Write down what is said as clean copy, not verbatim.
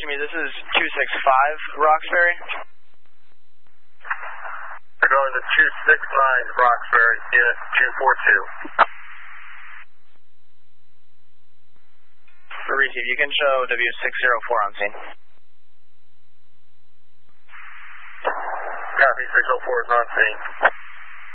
me, this is 265 Roxbury. They're going to 269 Roxbury, unit 242. Receive, you can show W604 on scene. Copy, 604 is on scene.